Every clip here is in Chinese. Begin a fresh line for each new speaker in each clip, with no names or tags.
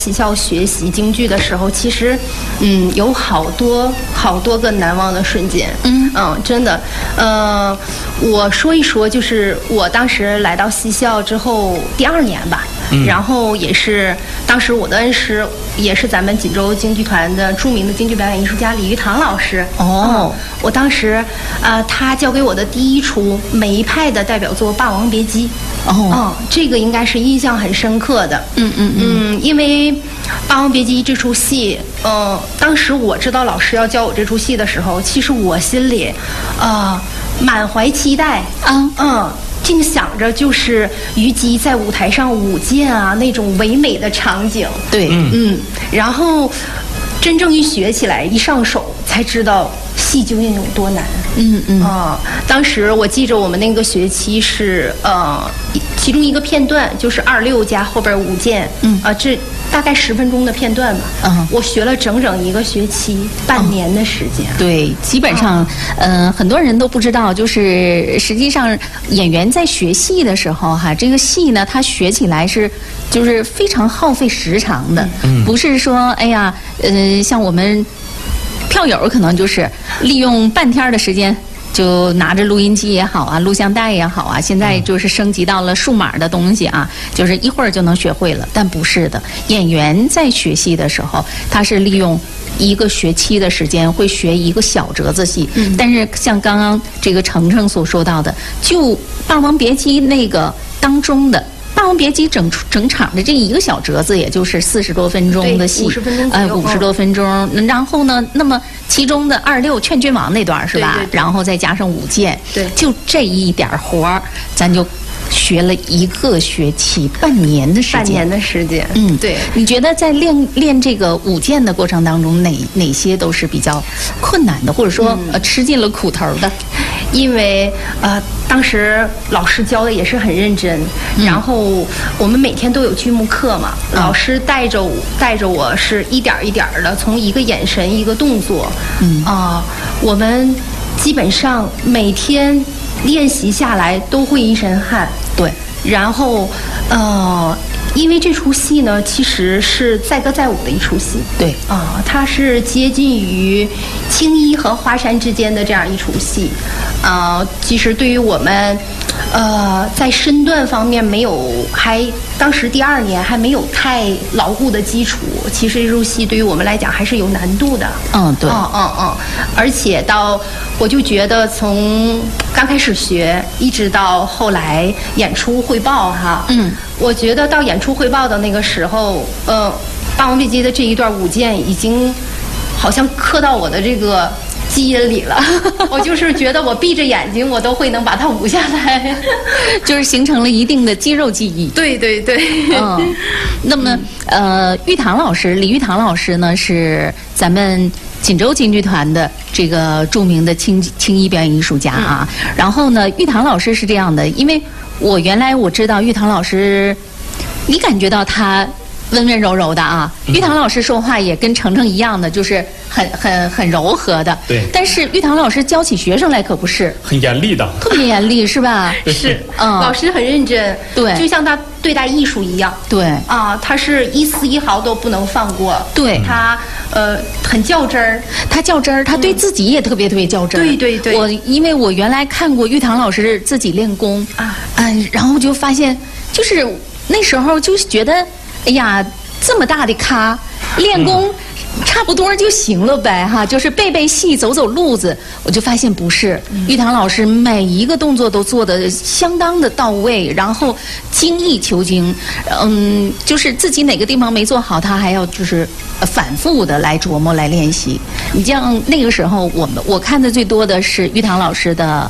喜校学习京剧的时候，其实，有好多个难忘的瞬间。真的，我说一说，就是我当时来到戏校之后第2年吧，然后也是当时我的恩师，也是咱们锦州京剧团的著名的京剧表演艺术家李玉堂老师。我当时，他教给我的第一出每一派的代表作《霸王别姬》。这个应该是印象很深刻的。因为《霸王别姬》这出戏，当时我知道老师要教我这出戏的时候，其实我心里，满怀期待。净想着就是虞姬在舞台上舞剑啊，那种唯美的场景。
对，
然后真正一学起来，一上手才知道戏究竟有多难。当时我记着我们那个学期是其中一个片段就是2/6加后边舞剑。这大概10分钟的片段吧。我学了整一个学期，半年的时间。
对，基本上，很多人都不知道，就是实际上演员在学戏的时候，这个戏呢，他学起来就是非常耗费时长的，不是说哎呀，像我们票友可能就是利用半天的时间。就拿着录音机也好啊，录像带也好啊，现在就是升级到了数码的东西啊，就是一会儿就能学会了。但不是的，演员在学戏的时候，他是利用1个学期的时间会学1个小折子戏。但是像刚刚这个程程所说到的，就《霸王别姬》那个当中的。《霸王别姬》整场的这1个小折子，也就是40多分钟的戏
，50分钟左右
，50多分钟。然后呢，那么其中的2/6劝君王那段是吧？
对。
然后再加上舞剑，
对，
就这一点活儿，咱就学了1个学期，半年的时间。
半年的时间，对。
你觉得在练这个舞剑的过程当中，哪些都是比较困难的，或者说吃尽了苦头的？
因为当时老师教的也是很认真，然后我们每天都有剧目课嘛，老师带着我是一点一点的，从一个眼神一个动作，我们基本上每天练习下来都会一身汗。
对，
然后因为这出戏呢，其实是载歌载舞的一出戏。
对
它是接近于青衣和华山之间的这样一出戏。其实对于我们，在身段方面当时第2年还没有太牢固的基础。其实这出戏对于我们来讲还是有难度的。
对。
而且我就觉得从刚开始学，一直到后来演出汇报我觉得到演出汇报的那个时候，《霸王别姬》的这一段舞剑已经好像刻到我的这个基因里了。我就是觉得我闭着眼睛，我都会能把它舞下来，
就是形成了一定的肌肉记忆。
对。
那么李玉堂老师呢，是咱们锦州京剧团的这个著名的青衣表演艺术家啊。然后呢，玉堂老师是这样的，因为原来我知道玉堂老师，你感觉到他温温柔柔的啊。玉堂老师说话也跟程程一样的，就是很柔和的。
对。
但是玉堂老师教起学生来可不是
很严厉的，
特别严厉，是吧？
是。老师很认真。
对。
就像他对待艺术一样。
对。
他是一丝一毫都不能放过。
对。
他很较真儿。
他较真儿，他对自己也特别较真儿。
对。
因为我原来看过玉堂老师自己练功然后就发现，就是那时候就觉得，哎呀，这么大的咖，练功差不多就行了呗就是背戏走路子。我就发现不是，玉堂老师每一个动作都做得相当的到位，然后精益求精。就是自己哪个地方没做好，他还要就是反复的来琢磨来练习。你像那个时候我看的最多的是玉堂老师的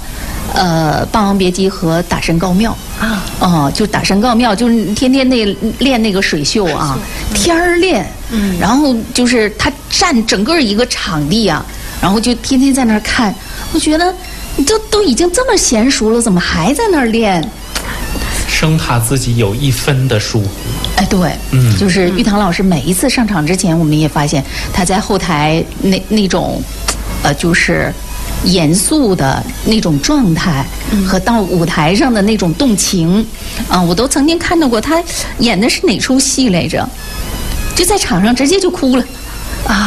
《霸王别姬》和《打神告庙》就打神告庙，就是天天练那个水袖啊，天儿练。然后就是他占整个一个场地啊，然后就天天在那儿看。我觉得你都已经这么娴熟了，怎么还在那儿练？
生怕自己有1分的疏忽。
对，就是玉堂老师每一次上场之前，我们也发现他在后台那种，就是严肃的那种状态，和到舞台上的那种动情，我都曾经看到过他演的是哪出戏来着？ 就在场上直接就哭了。